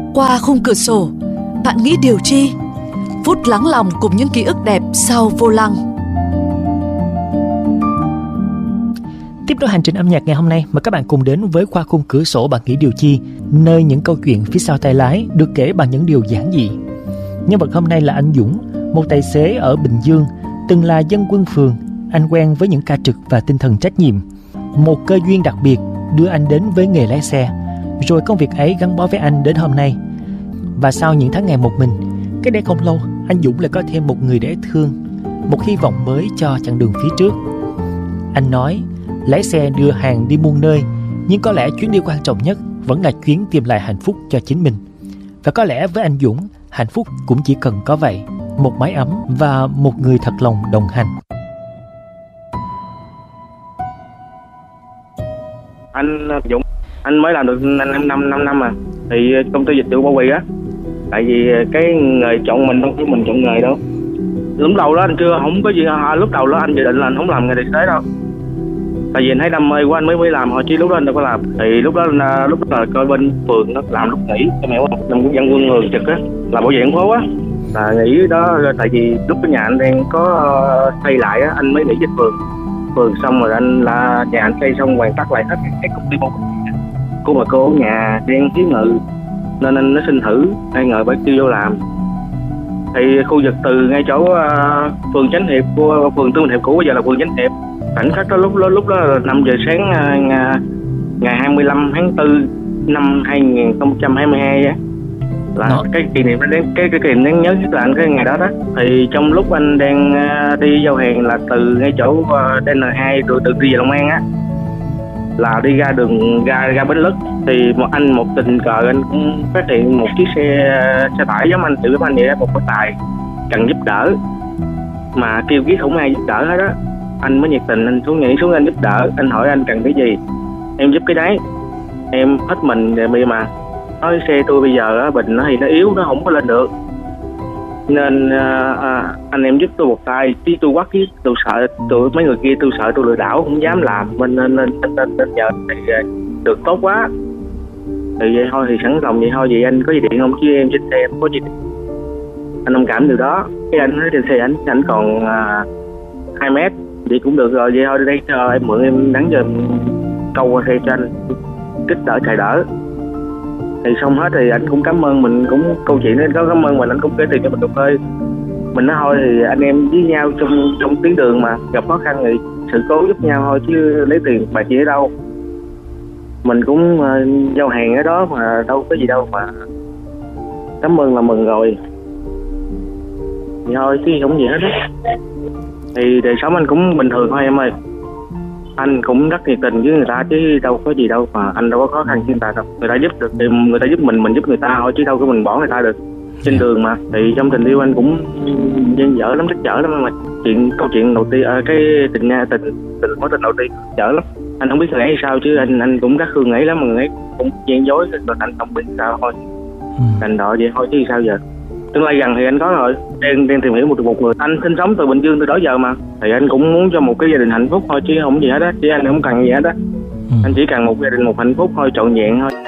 Qua khung cửa sổ, bạn nghĩ điều chi? Phút lắng lòng cùng những ký ức đẹp sau vô lăng. Tiếp nối hành trình âm nhạc ngày hôm nay, mời các bạn cùng đến với Qua khung cửa sổ bạn nghĩ điều chi, nơi những câu chuyện phía sau tay lái được kể bằng những điều giản dị. Nhân vật hôm nay là anh Dũng, một tài xế ở Bình Dương, từng là dân quân phường. Anh quen với những ca trực và tinh thần trách nhiệm. Một cơ duyên đặc biệt đưa anh đến với nghề lái xe, rồi công việc ấy gắn bó với anh đến hôm nay. Và sau những tháng ngày một mình, cách đây không lâu, anh Dũng lại có thêm một người để thương, một hy vọng mới cho chặng đường phía trước. Anh nói, lái xe đưa hàng đi muôn nơi, nhưng có lẽ chuyến đi quan trọng nhất vẫn là chuyến tìm lại hạnh phúc cho chính mình. Và có lẽ với anh Dũng, hạnh phúc cũng chỉ cần có vậy, một mái ấm và một người thật lòng đồng hành. Anh Dũng, anh mới làm được 5 năm à. Thì công ty dịch vụ bao bì á, tại vì cái nghề chọn mình đâu, mình chọn nghề đâu. Lúc đầu đó anh chưa không có gì, lúc đầu đó anh dự định là anh không làm nghề tài xế đâu, tại vì anh thấy đam mê của anh mới làm thôi, chứ lúc đó anh đâu có làm. Thì lúc đó là coi bên phường nó làm lúc nghỉ, em hiểu không, làm dân quân người trực á, là bảo vệ thành phố á, là nghỉ đó. Tại vì lúc cái nhà anh đang có xây lại á, anh mới nghỉ dịch phường xong rồi anh là nhà anh xây xong hoàn tất lại hết cái công ty bao cô, mà cô ở nhà đang thiếu ngự nên anh nó xin thử, ai ngờ bác chưa vô làm. Thì khu vực từ ngay chỗ phường Chánh Hiệp của phường Tân Bình Hiệp cũ, bây giờ là phường Chánh Hiệp. Khoảnh khắc đó lúc đó là 5 giờ sáng ngày 25 tháng 4 năm 2022 á, là cái kỷ niệm cái kỷ niệm đáng nhớ nhất là anh cái ngày đó đó. Thì trong lúc anh đang đi giao hàng là từ ngay chỗ DN2 rồi từ đi về Long An á, là đi ra đường ga Bến Lức, thì một tình cờ anh cũng phát hiện một chiếc xe tải giống anh, tự giống anh vậy đó, một cái tài cần giúp đỡ mà kêu kiết không ai giúp đỡ hết á. Anh mới nhiệt tình anh nhảy xuống anh giúp đỡ. Anh hỏi anh cần cái gì em giúp cái đấy, em hết mình rồi mà nói xe tôi bây giờ bình nó thì nó yếu, nó không có lên được, nên anh em giúp tôi một tay, chứ tôi quát chứ tôi sợ tụi mấy người kia, tôi sợ tôi lừa đảo không dám làm, nên nhờ thì được tốt quá. Thì vậy thôi, thì sẵn lòng vậy thôi, vậy anh có gì điện không, chứ em trên xe em có gì điện. Anh thông cảm điều đó. Cái anh nói trên xe anh còn 2 mét, vậy cũng được rồi, vậy thôi đây cho em mượn, em nắng giờ câu qua xe cho anh kích đỡ chạy đỡ. Thì xong hết thì anh cũng cảm ơn mình, cũng câu chuyện nên có cảm ơn mình, anh cũng kể tiền cho mình cà phê. Mình nói thôi thì anh em với nhau trong tuyến đường mà gặp khó khăn thì sự cố giúp nhau thôi, chứ lấy tiền bạc gì ở đâu. Mình cũng giao hàng ở đó mà đâu có gì đâu, mà cảm ơn là mừng rồi. Thì thôi chứ không gì hết á. Thì đời sống anh cũng bình thường thôi em ơi. Anh cũng rất nhiệt tình với người ta chứ đâu có gì đâu, mà anh đâu có khó khăn với người ta đâu. Người ta giúp được thì người ta giúp mình giúp người ta thôi, chứ đâu có mình bỏ người ta được. Trên đường mà, thì trong tình yêu anh cũng dang dở lắm, rất dở lắm mà. Câu chuyện đầu tiên, cái mối tình đầu tiên dở lắm. Anh không biết người ấy sao, chứ anh cũng rất thương người ấy lắm, mà người ấy cũng gian dối, rồi anh không biết sao thôi. Đành đợi vậy thôi chứ sao giờ. Tương lai gần thì anh có rồi, đang tìm hiểu một người. Anh sinh sống từ Bình Dương từ đó giờ mà, thì anh cũng muốn cho một cái gia đình hạnh phúc thôi, chứ không gì hết á, chứ anh không cần gì hết á. Anh chỉ cần một gia đình, một hạnh phúc thôi, trọn vẹn thôi.